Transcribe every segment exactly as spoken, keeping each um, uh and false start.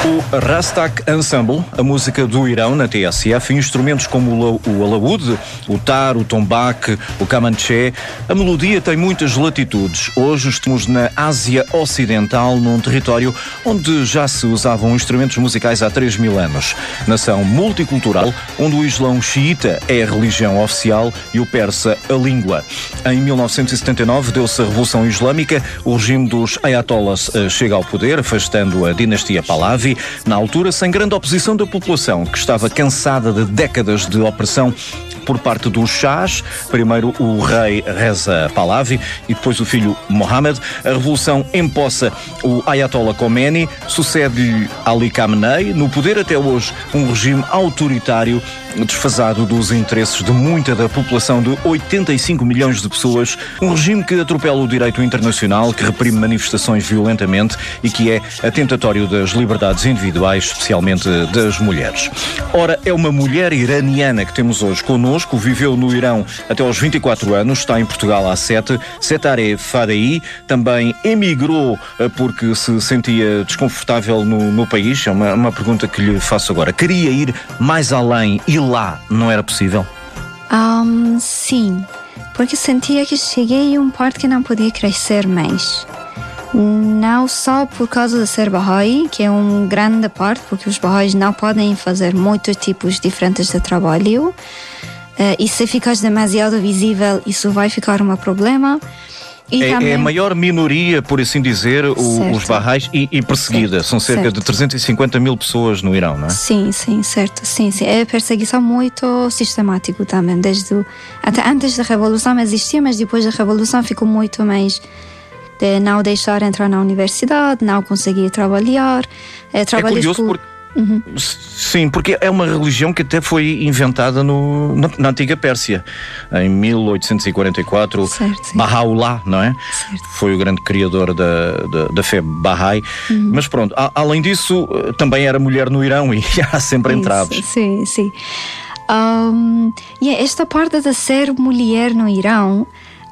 O Rastak Ensemble, a música do Irão na T S F, instrumentos como o alaúde, o tar, o tombak, o kamanché, a melodia tem muitas latitudes. Hoje estamos na Ásia Ocidental, num território onde já se usavam instrumentos musicais há três mil anos. Nação multicultural, onde o Islão xiita é a religião oficial e o persa a língua. Em mil novecentos e setenta e nove deu-se a Revolução Islâmica, o regime dos ayatollahs chega ao poder, afastando a dinastia Pahlavi, na altura sem grande oposição da população, que estava cansada de décadas de opressão por parte dos Shahs, primeiro o rei Reza Pahlavi e depois o filho Mohammed. A revolução empossa o Ayatollah Khomeini, sucede Ali Khamenei, no poder até hoje um regime autoritário, desfasado dos interesses de muita da população de oitenta e cinco milhões de pessoas, um regime que atropela o direito internacional, que reprime manifestações violentamente e que é atentatório das liberdades individuais, especialmente das mulheres. Ora, é uma mulher iraniana que temos hoje connosco, viveu no Irão até aos vinte e quatro anos, está em Portugal há sete, Setareh Fadaei, também emigrou porque se sentia desconfortável no, no país. É uma, uma pergunta que lhe faço agora. Queria ir mais além e lá não era possível? Um, sim, porque sentia que cheguei a um ponto que não podia crescer mais. Não só por causa de ser Bahá'í, que é um grande parte, porque os Bahá'ís não podem fazer muitos tipos diferentes de trabalho, uh, e se ficares demasiado visível, isso vai ficar um problema. E é, também... é a maior minoria, por assim dizer, o, os Bahá'ís e, e perseguida. Certo. São cerca certo. de trezentos e cinquenta mil pessoas no Irão, não é? Sim, sim, certo. Sim, sim. É perseguição muito sistemática também. Desde o... Até antes da Revolução existia, mas depois da Revolução ficou muito mais de não deixar entrar na universidade, não conseguir trabalhar. É, é curioso por... porque... Uhum. Sim, porque é uma religião que até foi inventada no, na, na antiga Pérsia, em mil oitocentos e quarenta e quatro. Certo, Baha'u'llah, não é? Certo. Foi o grande criador da, da, da fé Bahá'í. Uhum. Mas pronto, a, além disso, também era mulher no Irão e há sempre entraves. Sim, sim. Um, yeah, esta parte de ser mulher no Irão,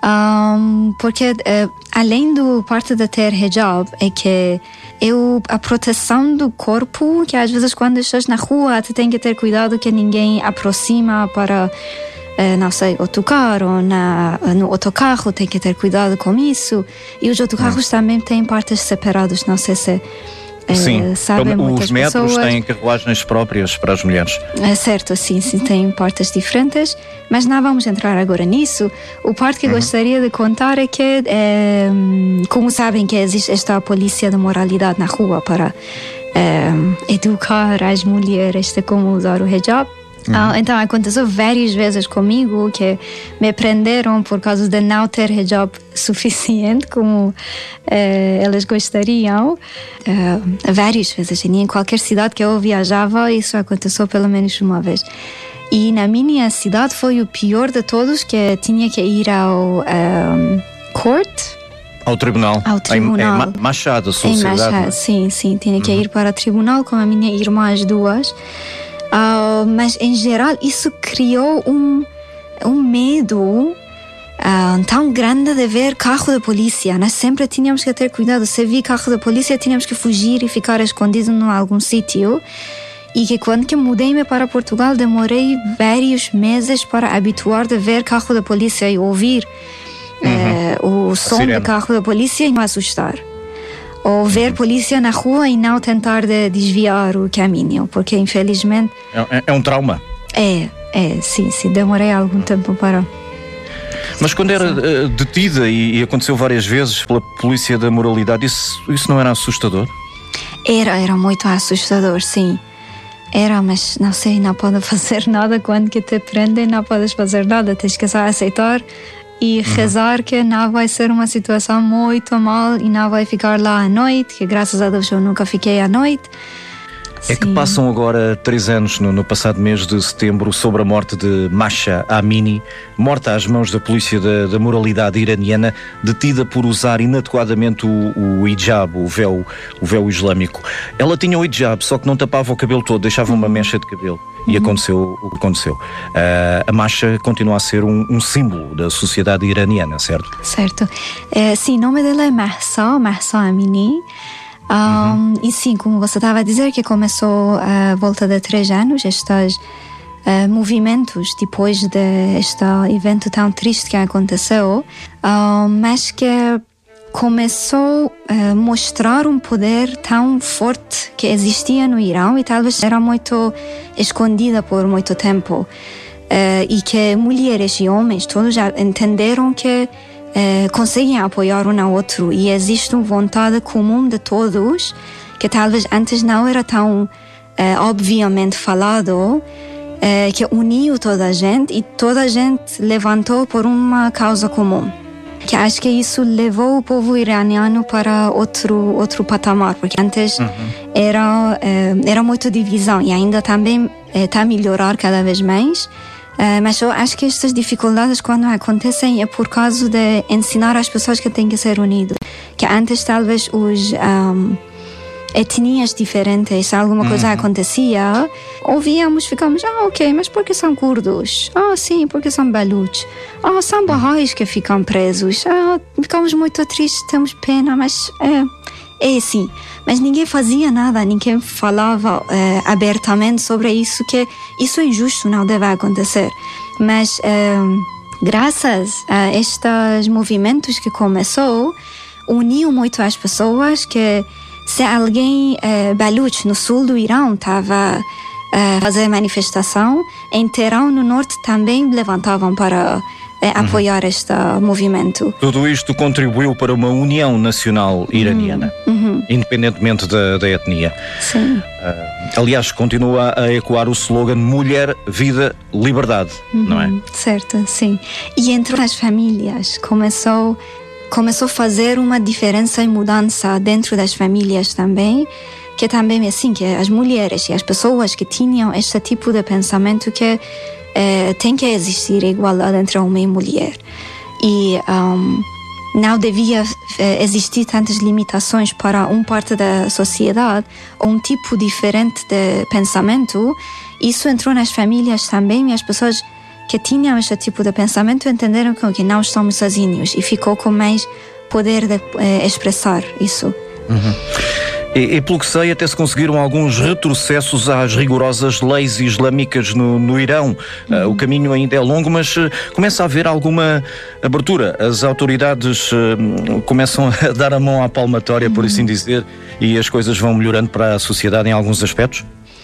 um, porque uh, além do parte de ter hijab, é que eu, a proteção do corpo, que às vezes quando estás na rua tu tens que ter cuidado que ninguém aproxima para, eh, não sei, ou tocar, ou na, no autocarro tem que ter cuidado com isso. E os autocarros hum. também têm partes separadas, não sei se eh, sim, sabem então, muitas os metros pessoas. Têm carruagens próprias para as mulheres. É certo, sim, sim, têm partes diferentes, mas não vamos entrar agora nisso. O parte que eu uhum. gostaria de contar é que, é, como sabem que existe esta polícia de moralidade na rua para é, educar as mulheres de como usar o hijab. Uhum. Ah, então aconteceu várias vezes comigo que me prenderam por causa de não ter hijab suficiente como eh, elas gostariam. Uh, várias vezes, em qualquer cidade que eu viajava, isso aconteceu pelo menos uma vez. E na minha cidade foi o pior de todos, que tinha que ir ao um, court. Ao tribunal. Ao tribunal. Em, em Mashhad, a sua cidade. Mashhad, sim, sim. Tinha que uhum. ir para o tribunal com a minha irmã, as duas. Uh, mas, em geral, isso criou um, um medo uh, tão grande de ver carro de polícia. Nós sempre tínhamos que ter cuidado. Se vi carro de polícia, tínhamos que fugir e ficar escondido em algum sítio. E que quando que mudei-me para Portugal, demorei vários meses para habituar de ver carro de polícia e ouvir uhum. uh, o som do carro da polícia e não assustar. Ou ver polícia na rua e não tentar de desviar o caminho, porque infelizmente... É, é um trauma. É, é, sim, sim, demorei algum tempo para... Mas quando era uh, detida e, e aconteceu várias vezes pela polícia da moralidade, isso, isso não era assustador? Era, era muito assustador, sim. Era, mas não sei, não pode fazer nada quando que te prendem, não podes fazer nada, tens que só aceitar e rezar que não vai ser uma situação muito mal e não vai ficar lá à noite, que graças a Deus eu nunca fiquei à noite. É Sim. que passam agora três anos, no, no passado mês de setembro, sobre a morte de Mahsa Amini, morta às mãos da polícia da, da moralidade iraniana, detida por usar inadequadamente o, o hijab, o véu, o véu islâmico. Ela tinha o hijab, só que não tapava o cabelo todo, deixava uma mecha de cabelo. E aconteceu o que aconteceu. Uh, a Mahsa continua a ser um, um símbolo da sociedade iraniana, certo? Certo. É, sim, o nome dela é Mahsa, Mahsa Amini. Um, uhum. E sim, como você estava a dizer, que começou a volta de três anos, estes uh, movimentos depois deste evento tão triste que aconteceu, uh, mas que começou a mostrar um poder tão forte que existia no Irão e talvez era muito escondida por muito tempo. Uh, e que mulheres e homens todos já entenderam que uh, conseguem apoiar um ao outro e existe uma vontade comum de todos que talvez antes não era tão uh, obviamente falado, uh, que uniu toda a gente e toda a gente levantou por uma causa comum. Que acho que isso levou o povo iraniano para outro, outro patamar, porque antes uhum. era, uh, era muito divisão e ainda também está uh, a melhorar cada vez mais. Uh, mas eu acho que estas dificuldades quando acontecem é por causa de ensinar às pessoas que têm que ser unidas. Que antes talvez os um, etnias diferentes, se alguma coisa uhum. acontecia, ouvíamos, ficamos, ah ok, mas por que são curdos? Ah sim, porque são baluches. Ah, são barrais que ficam presos. Ah, ficamos muito tristes, temos pena, mas é, é assim. Mas ninguém fazia nada, ninguém falava eh, abertamente sobre isso, que isso é injusto, não deve acontecer. Mas eh, graças a estes movimentos que começou, uniu muito as pessoas, que se alguém eh, baluch no sul do Irão estava a fazer manifestação, em Teherão, no norte, também levantavam para É, apoiar uhum. este movimento. Tudo isto contribuiu para uma união nacional iraniana, uhum. Uhum. independentemente da, da etnia. Sim. Uh, aliás, continua a ecoar o slogan Mulher, Vida, Liberdade, uhum. não é? Certo, sim. E entre as famílias começou, começou a fazer uma diferença e mudança dentro das famílias também, que também é assim, que as mulheres e as pessoas que tinham este tipo de pensamento que Uh, tem que existir igualdade entre homem e mulher e um, não devia uh, existir tantas limitações para uma parte da sociedade ou um tipo diferente de pensamento. Isso entrou nas famílias também e as pessoas que tinham esse tipo de pensamento entenderam que okay, não estamos sozinhos e ficou com mais poder de uh, expressar isso. Uhum. E, e pelo que sei, até se conseguiram alguns retrocessos às rigorosas leis islâmicas no, no Irão. Uhum. Uh, o caminho ainda é longo, mas uh, começa a haver alguma abertura. As autoridades uh, começam a dar a mão à palmatória, uhum. por assim dizer, e as coisas vão melhorando para a sociedade em alguns aspectos?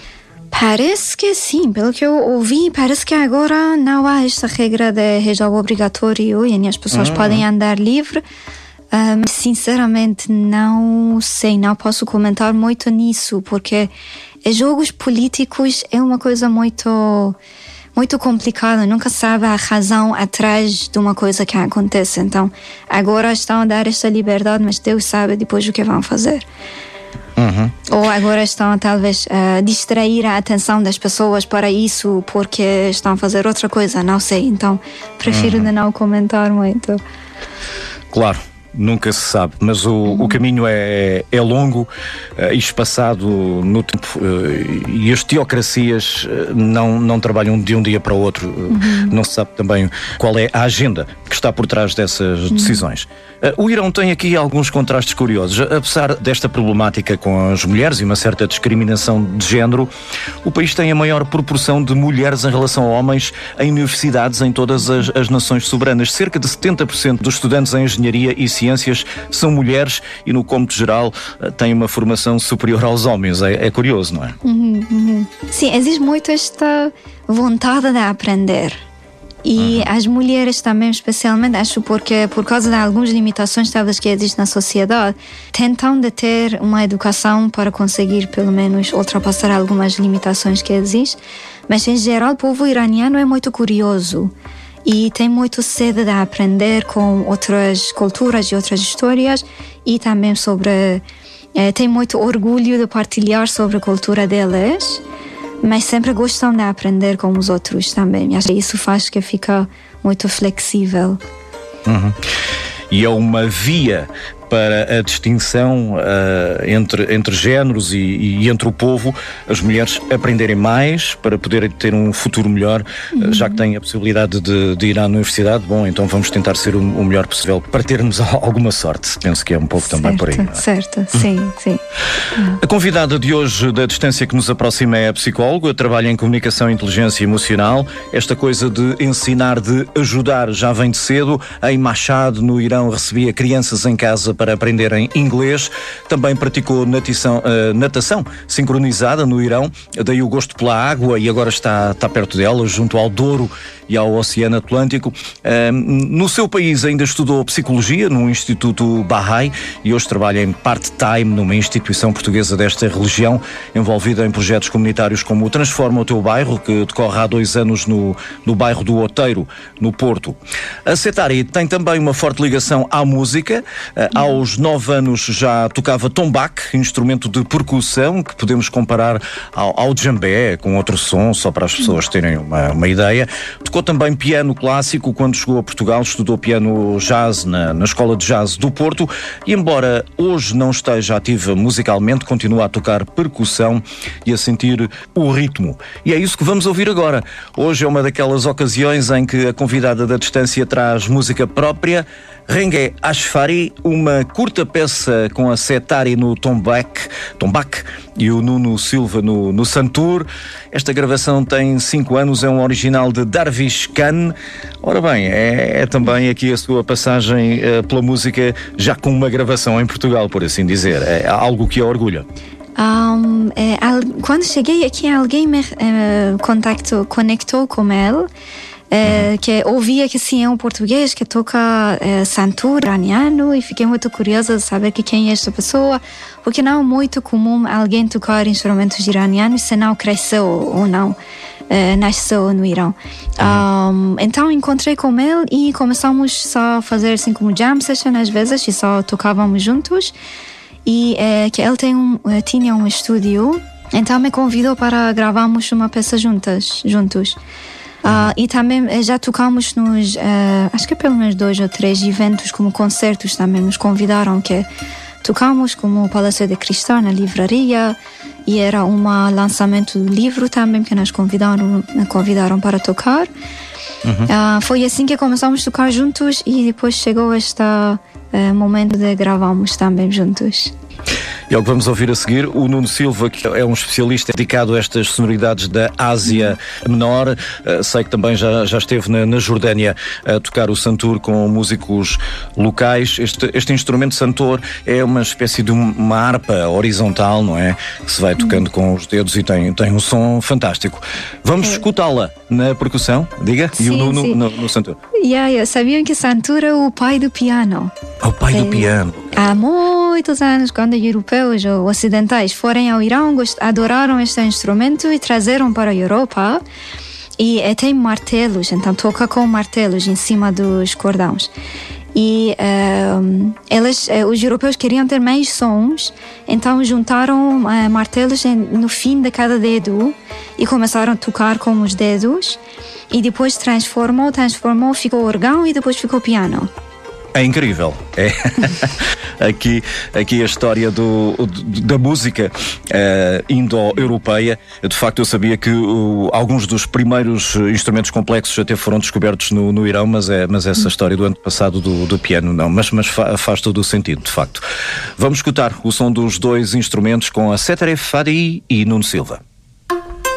Parece que sim, pelo que eu ouvi, parece que agora não há esta regra de hijab obrigatório e as pessoas uhum. podem andar livre. Uh, mas sinceramente não sei, não posso comentar muito nisso, porque jogos políticos é uma coisa muito, muito complicada, nunca sabe a razão atrás de uma coisa que acontece. Então agora estão a dar esta liberdade, mas Deus sabe depois o que vão fazer. Uhum. Ou agora estão a talvez a distrair a atenção das pessoas para isso porque estão a fazer outra coisa, não sei, então prefiro uhum. de não comentar muito. Claro. Nunca se sabe, mas o, uhum. o caminho é, é longo uh, e espaçado no tempo uh, e as teocracias uh, não, não trabalham de um dia para o outro, uh, uhum. não se sabe também qual é a agenda que está por trás dessas uhum. decisões. Uh, o Irão tem aqui alguns contrastes curiosos. Apesar desta problemática com as mulheres e uma certa discriminação de género, o país tem a maior proporção de mulheres em relação a homens em universidades em todas as, as nações soberanas. Cerca de setenta por cento dos estudantes em engenharia e ciência ciências são mulheres e no cômputo geral têm uma formação superior aos homens. É, é curioso, não é? Uhum, uhum. Sim, existe muito esta vontade de aprender. E uhum. as mulheres também, especialmente, acho porque por causa de algumas limitações talvez que existem na sociedade, tentam de ter uma educação para conseguir pelo menos ultrapassar algumas limitações que existem. Mas em geral o povo iraniano é muito curioso e tem muito sede de aprender com outras culturas e outras histórias e também sobre eh, tem muito orgulho de partilhar sobre a cultura deles, mas sempre gostam de aprender com os outros também. Acho que isso faz que fica muito flexível. Uhum. E é uma via para a distinção uh, entre, entre géneros e, e entre o povo, as mulheres aprenderem mais para poderem ter um futuro melhor, uhum. uh, já que têm a possibilidade de, de ir à universidade. Bom, então vamos tentar ser o, o melhor possível para termos alguma sorte. Penso que é um pouco certo, também por aí. Certo, sim, sim. A convidada de hoje da distância que nos aproxima é a psicóloga, trabalha em comunicação e inteligência emocional. Esta coisa de ensinar, de ajudar, já vem de cedo. Em Mashhad, no Irão, recebia crianças em casa para aprenderem inglês. Também praticou natação, uh, natação sincronizada no Irão, daí o gosto pela água, e agora está, está perto dela, junto ao Douro e ao Oceano Atlântico. Uh, no seu país ainda estudou psicologia no Instituto Bahá'í e hoje trabalha em part-time numa instituição portuguesa desta religião, envolvida em projetos comunitários como o Transforma o Teu Bairro, que decorre há dois anos no, no bairro do Outeiro, no Porto. A Setari tem também uma forte ligação à música. Uh, aos nove anos já tocava tombak, instrumento de percussão que podemos comparar ao, ao djembé, com outro som, só para as pessoas terem uma, uma ideia. Tocou também piano clássico quando chegou a Portugal, estudou piano jazz na, na Escola de Jazz do Porto e, embora hoje não esteja ativa musicalmente, continua a tocar percussão e a sentir o ritmo. E é isso que vamos ouvir agora. Hoje é uma daquelas ocasiões em que a convidada da distância traz música própria. Rengue Ashfari, uma curta peça com a Setari no tombak, tombak e o Nuno Silva no, no santur. Esta gravação tem cinco anos, é um original de Darvish Khan. Ora bem, é, é também aqui a sua passagem uh, pela música, já com uma gravação em Portugal, por assim dizer. É algo que a orgulha. Um, é, al, quando cheguei aqui, alguém me uh, contactou, conectou com ele. É, que ouvia que sim, é um português que toca é, santur iraniano, e fiquei muito curiosa de saber que quem é esta pessoa, porque não é muito comum alguém tocar instrumentos iranianos se não cresceu ou não é, nasceu no Irão. Um, então encontrei com ele e começamos só a fazer assim como jam session às vezes, e só tocávamos juntos. E é, que ele tem um, tinha um estúdio, então me convidou para gravarmos uma peça juntas, juntos. Uh, e também já tocamos nos, uh, acho que pelo menos dois ou três eventos, como concertos também nos convidaram, que tocamos como o Palácio de Cristal, na livraria, e era um lançamento do livro também que nos convidaram, nos convidaram para tocar. Uhum. Uh, foi assim que começamos a tocar juntos, e depois chegou este uh, momento de gravarmos também juntos. E é o que vamos ouvir a seguir, o Nuno Silva, que é um especialista dedicado a estas sonoridades da Ásia Menor. Uh, sei que também já, já esteve na, na Jordânia a tocar o santur com músicos locais. Este, este instrumento santur é uma espécie de uma harpa horizontal, não é? Que se vai tocando com os dedos e tem, tem um som fantástico. Vamos é. escutá-la na percussão, diga, sim, e o Nuno no, no santur. Yeah, yeah. Sabiam que santur é o pai do piano? É o pai é. do piano. Há muitos anos, quando europeus ou ocidentais forem ao Irão, adoraram este instrumento e trazeram para a Europa. E é, tem martelos, então toca com martelos em cima dos cordões. E um, eles, os europeus queriam ter mais sons, então juntaram uh, martelos em, no fim de cada dedo e começaram a tocar com os dedos, e depois transformou, transformou, ficou órgão e depois ficou piano. É incrível. É. aqui, aqui a história do, da música uh, indo-europeia. De facto, eu sabia que uh, alguns dos primeiros instrumentos complexos até foram descobertos no, no Irão, mas, é, mas essa história do ano passado do, do piano não. Mas, mas fa, faz todo o sentido, de facto. Vamos escutar o som dos dois instrumentos com a Setari Fadi e Nuno Silva.